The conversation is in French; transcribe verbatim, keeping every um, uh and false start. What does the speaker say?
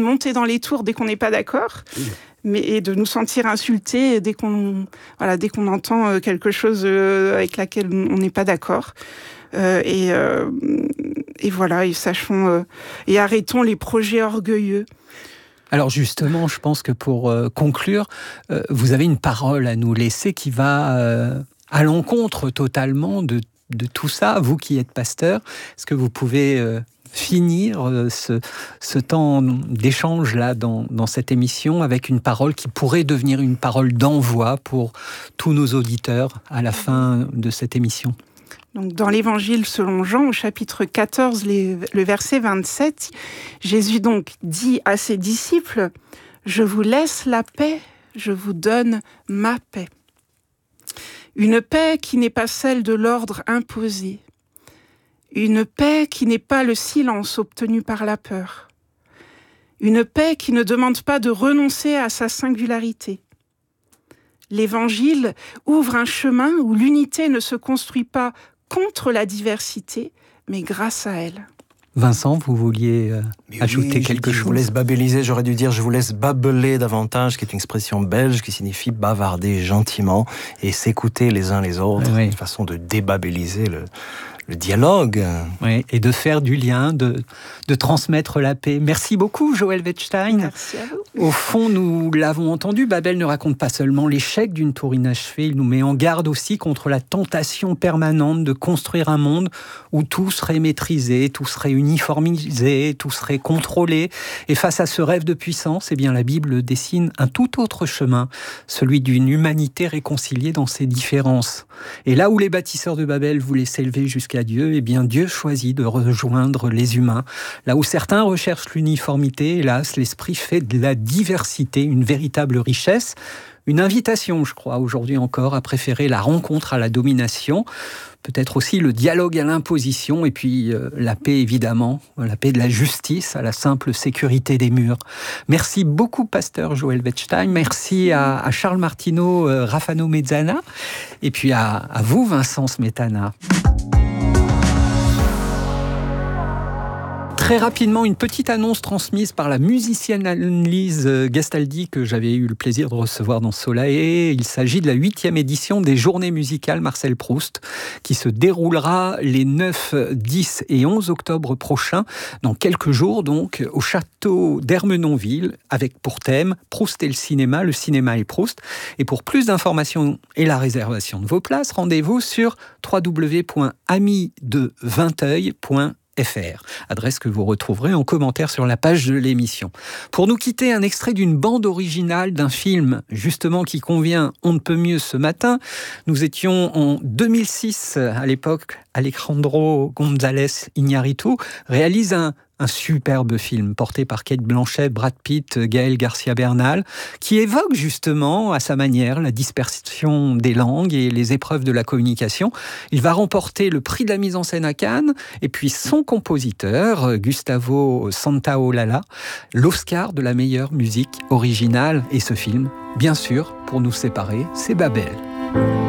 monter dans les tours dès qu'on n'est pas d'accord, mmh. mais et de nous sentir insultés dès qu'on, voilà, dès qu'on entend quelque chose avec laquelle on n'est pas d'accord. Euh, et, euh, et voilà, et sachons euh, et arrêtons les projets orgueilleux. Alors justement, je pense que pour euh, conclure, euh, vous avez une parole à nous laisser qui va euh, à l'encontre totalement de, de tout ça. Vous qui êtes pasteur, est-ce que vous pouvez euh, finir euh, ce, ce temps d'échange là dans, dans cette émission avec une parole qui pourrait devenir une parole d'envoi pour tous nos auditeurs à la fin de cette émission? Donc, dans l'Évangile selon Jean, au chapitre quatorze, les, le verset vingt-sept, Jésus donc dit à ses disciples « Je vous laisse la paix, je vous donne ma paix. » Une paix qui n'est pas celle de l'ordre imposé. Une paix qui n'est pas le silence obtenu par la peur. Une paix qui ne demande pas de renoncer à sa singularité. L'Évangile ouvre un chemin où l'unité ne se construit pas contre la diversité, mais grâce à elle. Vincent, vous vouliez euh, ajouter oui, quelque dit, chose? Je vous laisse babéliser, j'aurais dû dire je vous laisse babeler davantage, qui est une expression belge qui signifie bavarder gentiment et s'écouter les uns les autres, oui. Une façon de débabéliser le, le dialogue. Oui, et de faire du lien, de, de transmettre la paix. Merci beaucoup, Joël Wettstein. Merci à vous. Au fond, nous l'avons entendu, Babel ne raconte pas seulement l'échec d'une tour inachevée, il nous met en garde aussi contre la tentation permanente de construire un monde où tout serait maîtrisé, tout serait uniformisé, tout serait contrôlé. Et face à ce rêve de puissance, eh bien, la Bible dessine un tout autre chemin, celui d'une humanité réconciliée dans ses différences. Et là où les bâtisseurs de Babel voulaient s'élever jusqu'à Dieu, eh bien, Dieu choisit de rejoindre les humains. Là où certains recherchent l'uniformité, hélas, l'esprit fait de la diversité une véritable richesse. Une invitation, je crois, aujourd'hui encore, à préférer la rencontre à la domination. Peut-être aussi le dialogue à l'imposition, et puis euh, la paix, évidemment, la paix de la justice à la simple sécurité des murs. Merci beaucoup, pasteur Joël Wettstein. Merci à, à Charles Martineau, euh, Rafano Mezzana, et puis à, à vous, Vincent Smetana. Très rapidement, une petite annonce transmise par la musicienne Annelise Gastaldi que j'avais eu le plaisir de recevoir dans Soleil. Il s'agit de la huitième édition des Journées musicales Marcel Proust qui se déroulera les neuf, dix et onze octobre prochains, dans quelques jours donc, au château d'Ermenonville, avec pour thème Proust et le cinéma, le cinéma et Proust. Et pour plus d'informations et la réservation de vos places, rendez-vous sur w w w point amis de vinteuil point f r, adresse que vous retrouverez en commentaire sur la page de l'émission. Pour nous quitter, un extrait d'une bande originale d'un film justement qui convient on ne peut mieux ce matin. Nous étions en deux mille six, à l'époque, Alejandro González Iñárritu réalise un Un superbe film porté par Cate Blanchett, Brad Pitt, Gaël Garcia Bernal, qui évoque justement à sa manière la dispersion des langues et les épreuves de la communication. Il va remporter le prix de la mise en scène à Cannes, et puis son compositeur, Gustavo Santaolalla, l'Oscar de la meilleure musique originale. Et ce film, bien sûr, pour nous séparer, c'est Babel.